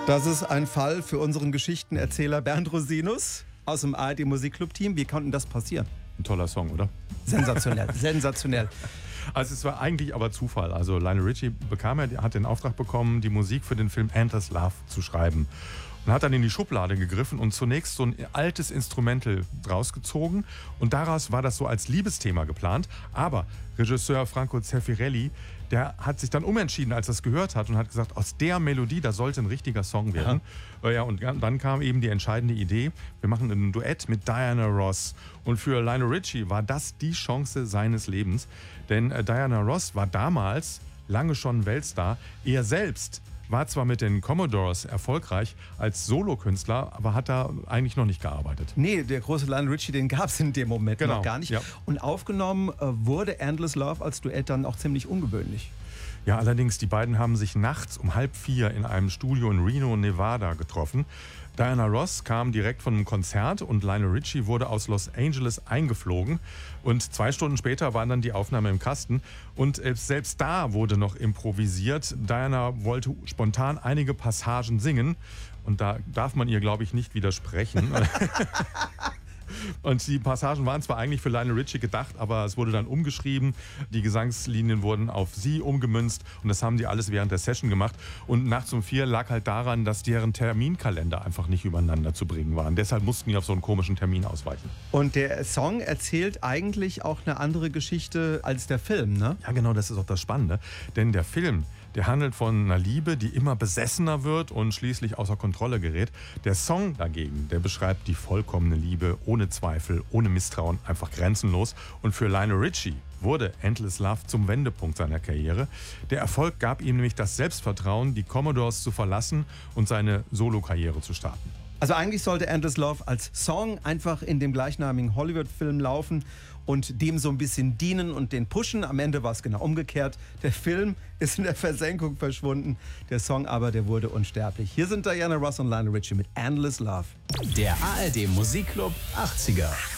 Das ist ein Fall für unseren Geschichtenerzähler Bernd Rosinus aus dem ARD Musikclub-Team. Wie konnte das passieren? Ein toller Song, oder? Sensationell, sensationell. Also es war eigentlich aber Zufall. Also Lionel Richie hat den Auftrag bekommen, die Musik für den Film Endless Love zu schreiben. Und hat dann in die Schublade gegriffen und zunächst so ein altes Instrumental draus gezogen. Und daraus war das so als Liebesthema geplant. Aber Regisseur Franco Zeffirelli, der hat sich dann umentschieden, als er es gehört hat und hat gesagt, aus der Melodie, da sollte ein richtiger Song werden. Ja, und dann kam eben die entscheidende Idee, wir machen ein Duett mit Diana Ross. Und für Lionel Richie war das die Chance seines Lebens. Denn Diana Ross war damals lange schon Weltstar. Er selbst war zwar mit den Commodores erfolgreich als Solokünstler, aber hat da eigentlich noch nicht gearbeitet. Nee, der große Lionel Richie, den gab es in dem Moment noch gar nicht. Ja. Und aufgenommen wurde Endless Love als Duett dann auch ziemlich ungewöhnlich. Ja, allerdings, die beiden haben sich nachts um 3:30 in einem Studio in Reno, Nevada getroffen. Diana Ross kam direkt von einem Konzert und Lionel Richie wurde aus Los Angeles eingeflogen. Und 2 Stunden später waren dann die Aufnahmen im Kasten. Und selbst da wurde noch improvisiert. Diana wollte spontan einige Passagen singen. Und da darf man ihr, glaube ich, nicht widersprechen. Und die Passagen waren zwar eigentlich für Lionel Richie gedacht, aber es wurde dann umgeschrieben. Die Gesangslinien wurden auf sie umgemünzt und das haben die alles während der Session gemacht. Und nachts um 4 lag halt daran, dass deren Terminkalender einfach nicht übereinander zu bringen waren. Deshalb mussten die auf so einen komischen Termin ausweichen. Und der Song erzählt eigentlich auch eine andere Geschichte als der Film, ne? Ja, genau, das ist auch das Spannende. Denn der Film, der handelt von einer Liebe, die immer besessener wird und schließlich außer Kontrolle gerät. Der Song dagegen, der beschreibt die vollkommene Liebe, ohne Zweifel, ohne Misstrauen, einfach grenzenlos. Und für Lionel Richie wurde Endless Love zum Wendepunkt seiner Karriere. Der Erfolg gab ihm nämlich das Selbstvertrauen, die Commodores zu verlassen und seine Solokarriere zu starten. Also eigentlich sollte Endless Love als Song einfach in dem gleichnamigen Hollywood-Film laufen und dem so ein bisschen dienen und den pushen. Am Ende war es genau umgekehrt. Der Film ist in der Versenkung verschwunden. Der Song aber, der wurde unsterblich. Hier sind Diana Ross und Lionel Richie mit Endless Love. Der ARD Musikclub 80er.